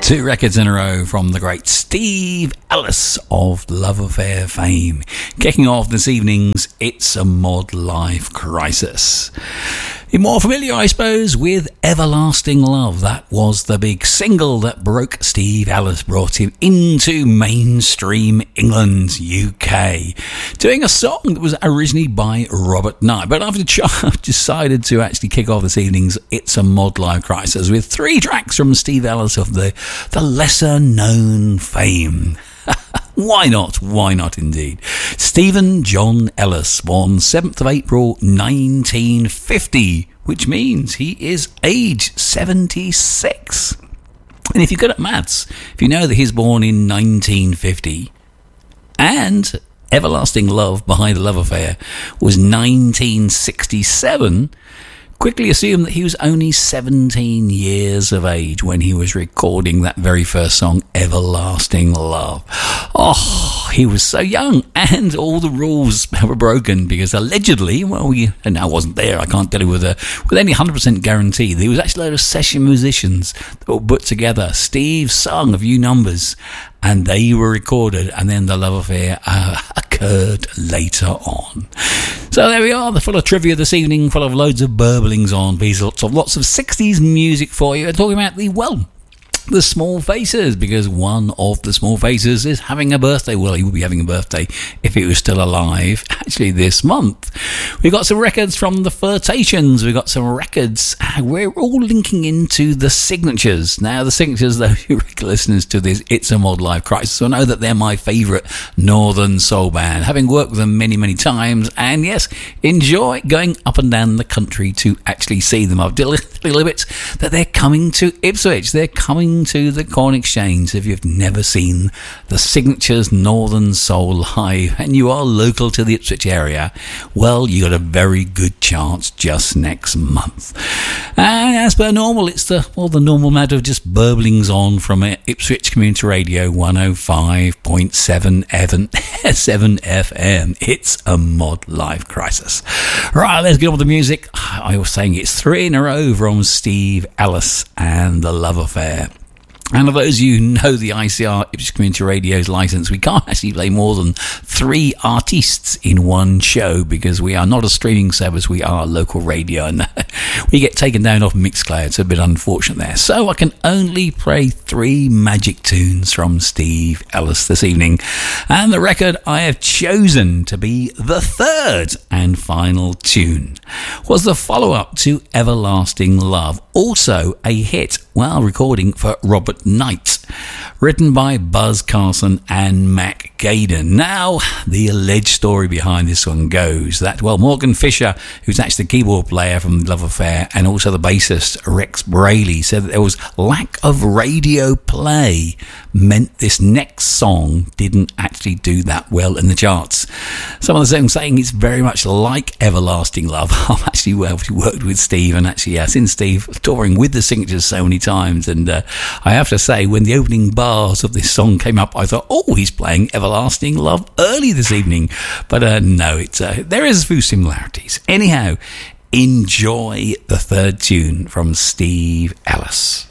Two records in a row from the great Steve Ellis of Love Affair fame. Kicking off this evening's It's a Mod Life Crisis. You're more familiar, I suppose, with Everlasting Love. That was the big single that broke Steve Ellis, brought him into mainstream England, UK. Doing a song that was originally by Robert Knight. But after I've decided to actually kick off this evening's It's a Mod Life Crisis with three tracks from Steve Ellis of the lesser known fame. Why not? Why not indeed? Stephen John Ellis, born 7th of April 1950, which means he is age 76. And if you're good at maths, if you know that he's born in 1950 and Everlasting Love Behind the Love Affair was 1967, quickly assume that he was only 17 years of age when he was recording that very first song, Everlasting Love. Oh, he was so young, and all the rules were broken because allegedly, and I wasn't there, I can't tell you with any 100% guarantee, there was actually a load of session musicians that were put together. Steve sung a few numbers, and they were recorded, and then the love affair occurred later on. So there we are, the full of trivia this evening, full of loads of burblings on these, lots of 60s music for you. Talking about the Small Faces, because one of the Small Faces is having a birthday. Well, he would be having a birthday if he was still alive, actually, this month. We've got some records from the Flirtations. We've got some records. We're all linking into the Signatures. Now, the Signatures, though, you regular listeners to this It's a Mod Life Crisis, will know that they're my favourite northern soul band, having worked with them many, many times, and yes, enjoy going up and down the country to actually see them. I've done a little bit that they're coming to Ipswich. They're coming to the Corn Exchange. If you've never seen the Signatures Northern Soul live and you are local to the Ipswich area, well, you got a very good chance just next month. And as per normal, it's the normal matter of just burblings on from Ipswich Community Radio 105.7 FM. It's a Mod Life Crisis. Right, let's get on with the music. I was saying it's three in a row from Steve Ellis and the Love Affair. And for those of you who know the ICR, Ipswich Community Radio's licence, we can't actually play more than three artists in one show because we are not a streaming service, we are local radio, and we get taken down off Mixcloud. It's a bit unfortunate there. So I can only play three magic tunes from Steve Ellis this evening. And the record I have chosen to be the third and final tune was the follow-up to Everlasting Love, also a hit while recording for Robert Knight, written by Buzz Carson and Mac Gaden. Now, the alleged story behind this one goes that, Morgan Fisher, who's actually the keyboard player from Love Affair, and also the bassist Rex Braley, said that there was lack of radio play meant this next song didn't actually do that well in the charts. Some of the songs saying it's very much like Everlasting Love. I've actually worked with Steve, and actually since Steve touring with the Signatures so many times, and I have to say, when the opening bars of this song came up, I thought, he's playing Everlasting Love early this evening. But no, there is a few similarities. Anyhow, enjoy the third tune from Steve Ellis.